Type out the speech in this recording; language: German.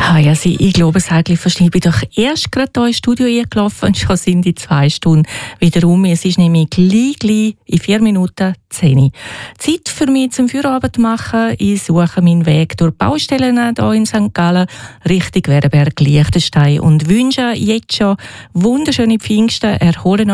Ja, ich glaube, es eigentlich verstehe. Ich bin doch erst gerade hier ins Studio eingelaufen und schon sind die 2 Stunden wieder um. Es ist nämlich gleich in 4 Minuten 10. Zeit für mich zum Feierabend machen. Ich suche meinen Weg durch die Baustellen hier in St. Gallen, Richtung Werdenberg, Liechtenstein und wünsche jetzt schon wunderschöne Pfingsten. Erholen